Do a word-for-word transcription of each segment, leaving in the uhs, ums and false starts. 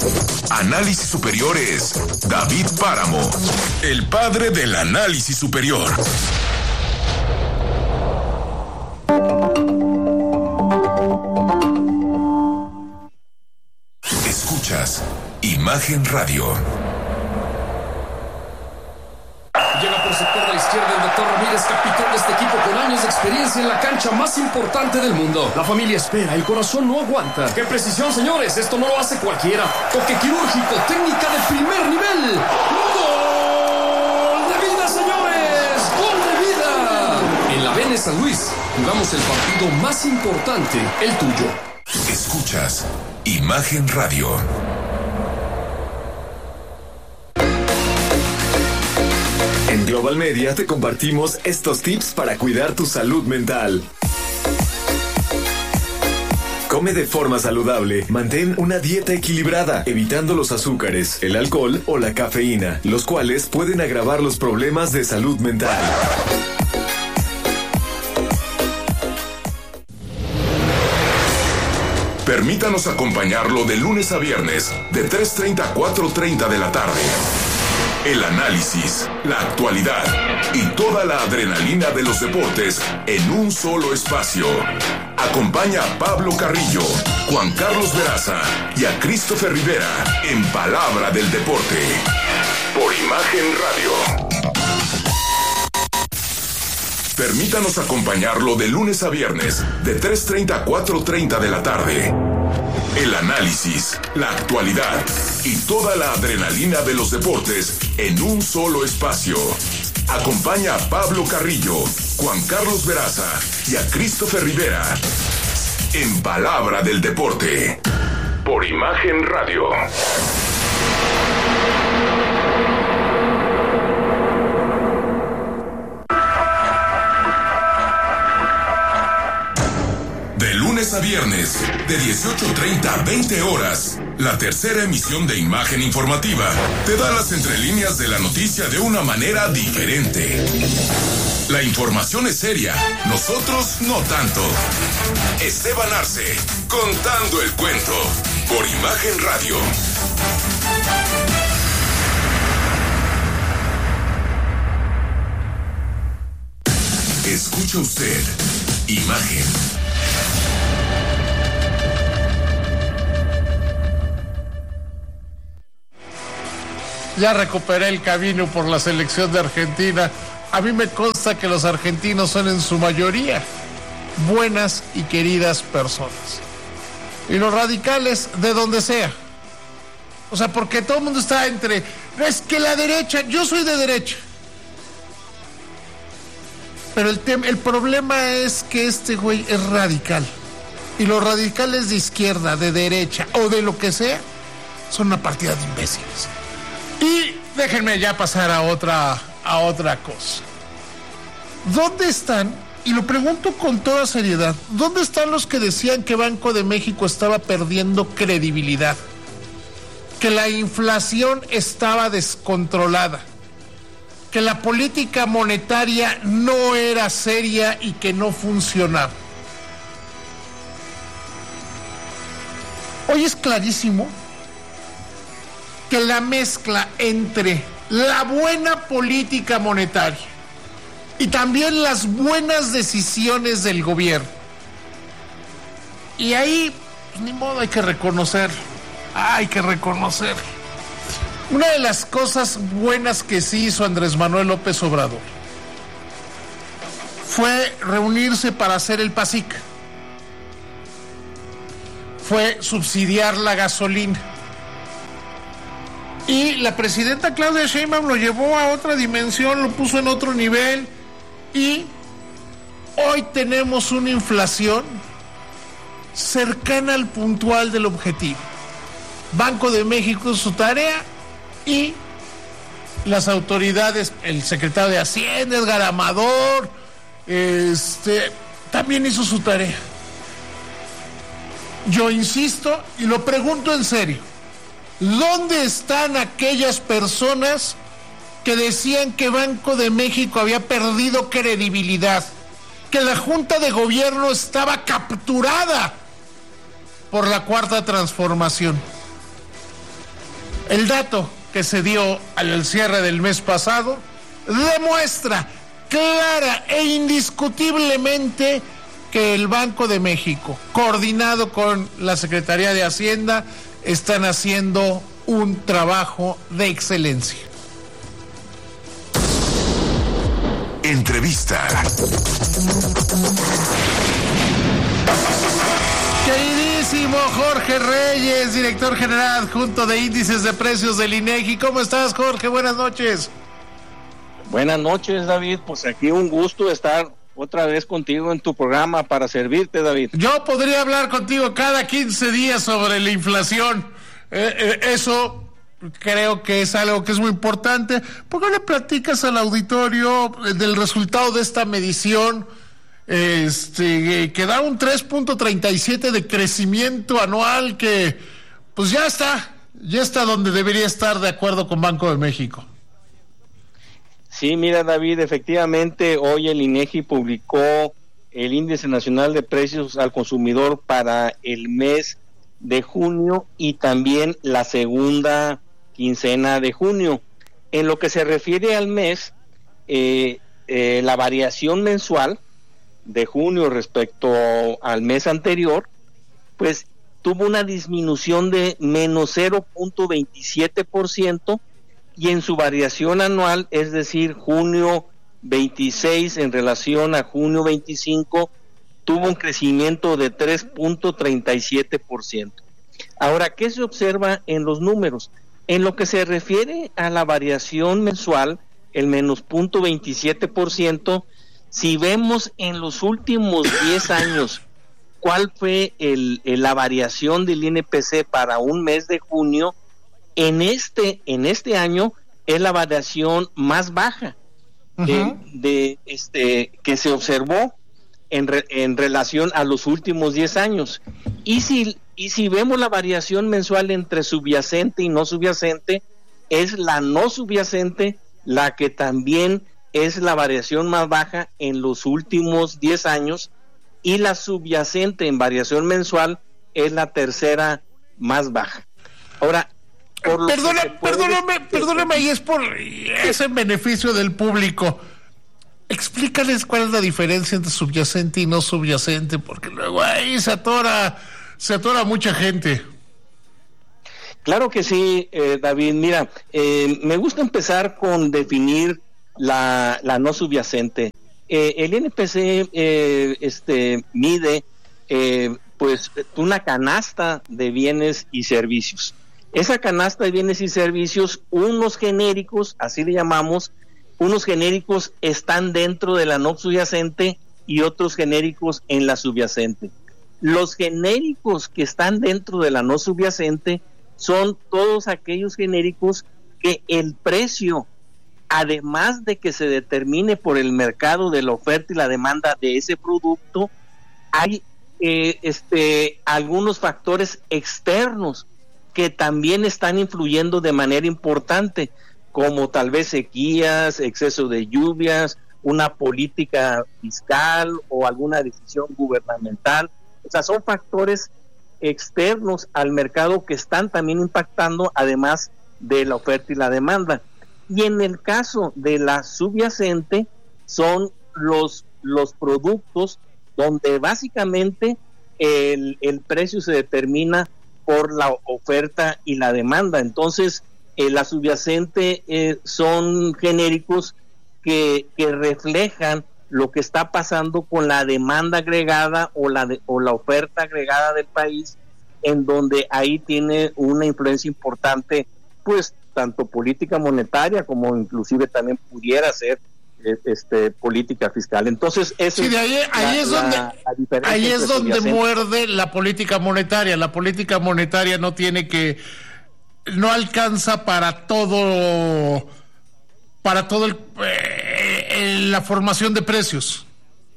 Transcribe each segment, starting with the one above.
Análisis Superior es David Páramo, el padre del análisis superior. Escuchas Imagen Radio. Llega por sector de la izquierda el doctor Ramírez, capitán de este equipo con años de experiencia en la cancha más importante del mundo. La familia espera, el corazón no aguanta. ¡Qué precisión, señores! Esto no lo hace cualquiera. Toque quirúrgico, técnica de primer nivel. ¡Gol de vida, señores! ¡Gol de vida! En la Vene San Luis jugamos el partido más importante, el tuyo. Escuchas Imagen Radio. En Global Media te compartimos estos tips para cuidar tu salud mental. Come de forma saludable, mantén una dieta equilibrada, evitando los azúcares, el alcohol o la cafeína, los cuales pueden agravar los problemas de salud mental. Permítanos acompañarlo de lunes a viernes, de tres treinta a cuatro treinta de la tarde. El análisis, la actualidad y toda la adrenalina de los deportes en un solo espacio. Acompaña a Pablo Carrillo, Juan Carlos Veraza y a Christopher Rivera en Palabra del Deporte. Por Imagen Radio. Permítanos acompañarlo de lunes a viernes, de tres treinta a cuatro treinta de la tarde. El análisis, la actualidad y toda la adrenalina de los deportes en un solo espacio. Acompaña a Pablo Carrillo, Juan Carlos Veraza y a Christopher Rivera en Palabra del Deporte. Por Imagen Radio. De lunes a viernes, de dieciocho treinta a veinte horas, la tercera emisión de Imagen Informativa te da las entrelíneas de la noticia de una manera diferente. La información es seria, nosotros no tanto. Esteban Arce, contando el cuento, por Imagen Radio. Escucha usted Imagen. Ya recuperé el camino por la selección de Argentina. A mí me consta que los argentinos son en su mayoría buenas y queridas personas. Y los radicales, de donde sea. O sea, porque todo el mundo está entre... Es que la derecha, yo soy de derecha. Pero el, tem- el problema es que este güey es radical. Y los radicales de izquierda, de derecha o de lo que sea, son una partida de imbéciles. Y déjenme ya pasar a otra, a otra cosa. ¿Dónde están? Y lo pregunto con toda seriedad. ¿Dónde están los que decían que Banco de México estaba perdiendo credibilidad? Que la inflación estaba descontrolada. Que la política monetaria no era seria y que no funcionaba. Hoy es clarísimo que la mezcla entre la buena política monetaria y también las buenas decisiones del gobierno, y ahí, pues, ni modo, hay que reconocer, hay que reconocer. Una de las cosas buenas que sí hizo Andrés Manuel López Obrador fue reunirse para hacer el PASIC, fue subsidiar la gasolina. Y la presidenta Claudia Sheinbaum lo llevó a otra dimensión, lo puso en otro nivel, y hoy tenemos una inflación cercana al puntual del objetivo. Banco de México hizo su tarea y las autoridades, el secretario de Hacienda, Edgar Amador, este, también hizo su tarea. Yo insisto y lo pregunto en serio. ¿Dónde están aquellas personas que decían que Banco de México había perdido credibilidad, que la Junta de Gobierno estaba capturada por la Cuarta Transformación? El dato que se dio al cierre del mes pasado demuestra clara e indiscutiblemente que el Banco de México, coordinado con la Secretaría de Hacienda, están haciendo un trabajo de excelencia. Entrevista. Queridísimo Jorge Reyes, director general adjunto de índices de precios del INEGI. ¿Cómo estás, Jorge? Buenas noches. Buenas noches, David. Pues aquí un gusto estar otra vez contigo en tu programa para servirte, David. Yo podría hablar contigo cada quince días sobre la inflación. Eh, eh, eso creo que es algo que es muy importante. ¿Por qué le platicas al auditorio del resultado de esta medición? Este, que da un tres punto treinta y siete de crecimiento anual, que pues ya está, ya está donde debería estar, de acuerdo con Banco de México. Sí, mira, David, efectivamente hoy el INEGI publicó el Índice Nacional de Precios al Consumidor para el mes de junio y también la segunda quincena de junio. En lo que se refiere al mes, eh, eh, la variación mensual de junio respecto al mes anterior, pues tuvo una disminución de menos cero punto veintisiete por ciento, y en su variación anual, es decir, junio veintiséis en relación a junio veinticinco, tuvo un crecimiento de tres punto treinta y siete por ciento. Ahora, ¿qué se observa en los números? En lo que se refiere a la variación mensual, el menos cero punto veintisiete por ciento, si vemos en los últimos diez años cuál fue el, el, la variación del I N P C para un mes de junio, en este en este año es la variación más baja uh-huh. de, de este que se observó en, re, en relación a los últimos diez años. Y si y si vemos la variación mensual entre subyacente y no subyacente, es la no subyacente la que también es la variación más baja en los últimos diez años, y la subyacente en variación mensual es la tercera más baja. Ahora, por Perdona, perdóname, decir, perdóname, y es por ese beneficio del público. Explícales cuál es la diferencia entre subyacente y no subyacente, porque luego ahí se atora, se atora mucha gente. Claro que sí, eh, David. Mira, eh, me gusta empezar con definir la, la no subyacente. Eh, el I N P C eh, este, mide eh, pues una canasta de bienes y servicios. Esa canasta de bienes y servicios, unos genéricos, así le llamamos, unos genéricos están dentro de la no subyacente y otros genéricos en la subyacente. Los genéricos que están dentro de la no subyacente son todos aquellos genéricos que el precio, además de que se determine por el mercado de la oferta y la demanda de ese producto, hay eh, este, algunos factores externos que también están influyendo de manera importante, como tal vez sequías, exceso de lluvias, una política fiscal o alguna decisión gubernamental. O sea, son factores externos al mercado que están también impactando, además de la oferta y la demanda. Y en el caso de la subyacente, son los, los productos donde básicamente el, el precio se determina por la oferta y la demanda. Entonces, eh, la subyacente eh, son genéricos que, que reflejan lo que está pasando con la demanda agregada o la, de, o la oferta agregada del país, en donde ahí tiene una influencia importante, pues, tanto política monetaria como inclusive también pudiera ser este política fiscal. Entonces, eso sí, de ahí, ahí es donde ahí es donde muerde la política monetaria. La política monetaria no tiene que no alcanza para todo para todo el, eh, la formación de precios.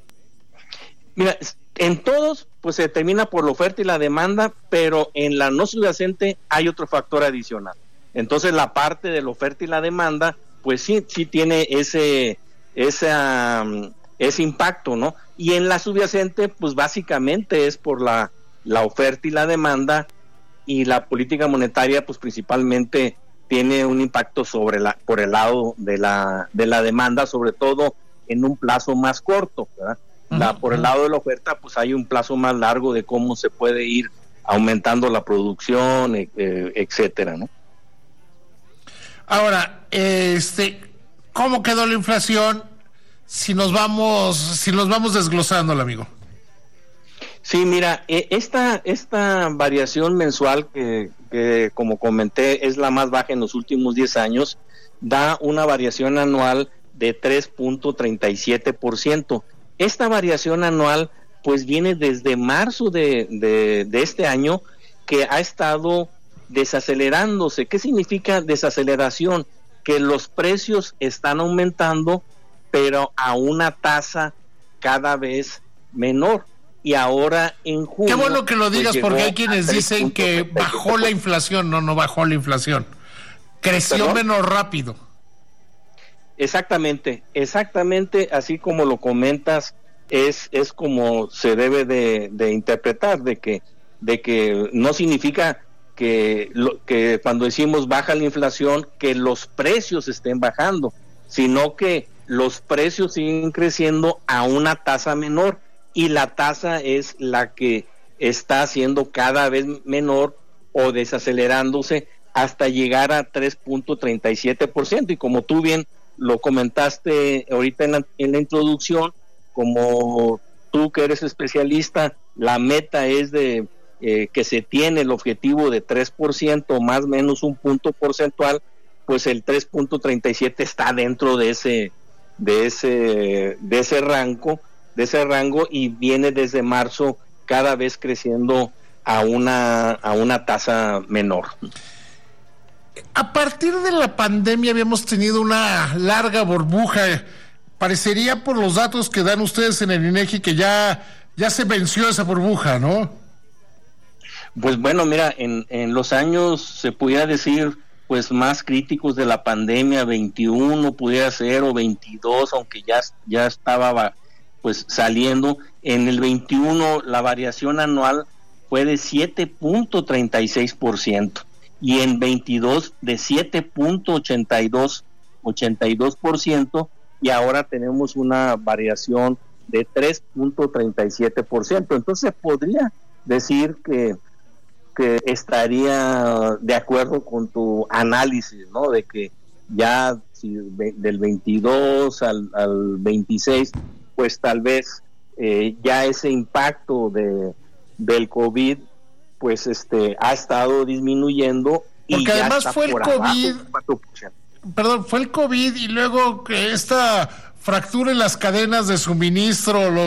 Mira, en todos pues se determina por la oferta y la demanda, pero en la no subyacente hay otro factor adicional. Entonces, la parte de la oferta y la demanda pues sí sí tiene ese ese, um, ese impacto, ¿no? Y en la subyacente, pues básicamente es por la, la oferta y la demanda, y la política monetaria, pues principalmente tiene un impacto sobre la por el lado de la de la demanda, sobre todo en un plazo más corto, ¿verdad? La, uh-huh. Por el lado de la oferta, pues hay un plazo más largo de cómo se puede ir aumentando la producción, eh, etcétera, ¿no? Ahora, este, ¿cómo quedó la inflación si nos vamos, si nos vamos desglosándola, amigo? Sí, mira, esta, esta variación mensual que, que, como comenté, es la más baja en los últimos diez años, da una variación anual de tres punto treinta y siete por ciento. Esta variación anual, pues viene desde marzo de, de, de este año, que ha estado desacelerándose. ¿Qué significa desaceleración? Que los precios están aumentando, pero a una tasa cada vez menor. Y ahora en junio... Qué bueno que lo digas, pues, porque hay quienes dicen que bajó la inflación. No, no bajó la inflación. Creció ¿Perdón? menos rápido. Exactamente, exactamente así como lo comentas, es es como se debe de, de interpretar, de que de que no significa que lo, que cuando decimos baja la inflación que los precios estén bajando, sino que los precios siguen creciendo a una tasa menor, y la tasa es la que está siendo cada vez menor o desacelerándose hasta llegar a tres punto treinta y siete por ciento. Y como tú bien lo comentaste ahorita en la, en la introducción, como tú que eres especialista, la meta es de eh, que se tiene el objetivo de tres por ciento, más o menos un punto porcentual, pues el tres punto treinta y siete está dentro de ese de ese de ese rango, de ese rango y viene desde marzo cada vez creciendo a una a una tasa menor. A partir de la pandemia habíamos tenido una larga burbuja. Parecería por los datos que dan ustedes en el INEGI que ya, ya se venció esa burbuja, ¿no? Pues bueno, mira, en, en los años se pudiera decir pues más críticos de la pandemia, veintiuno pudiera ser, o veintidós, aunque ya, ya estaba pues saliendo. En el veintiuno la variación anual fue de siete punto treinta y seis por ciento. Y en veintidós de siete punto ochenta y dos por ciento, y ahora tenemos una variación de tres punto treinta y siete por ciento. Entonces podría decir que, que estaría de acuerdo con tu análisis, ¿no? De que ya si del veintidós al, al veintiséis, pues tal vez eh, ya ese impacto de del COVID pues este ha estado disminuyendo, y porque ya además está fue el por COVID, abajo, perdón, fue el COVID y luego que esta fractura en las cadenas de suministro, los